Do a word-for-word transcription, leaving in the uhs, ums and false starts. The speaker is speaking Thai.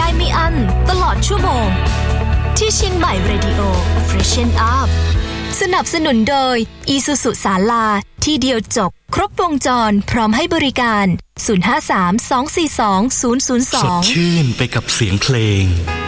ได้ไม่อั้นตลอดชั่วโมงที่เชียงใหม่ Radio Freshen Up สนับสนุนโดย Isuzu ศาลาที่เดียวจบครบวงจรพร้อมให้บริการศูนย์ ห้า สาม สอง สี่ สอง ศูนย์ ศูนย์ สองสดชื่นไปกับเสียงเพลง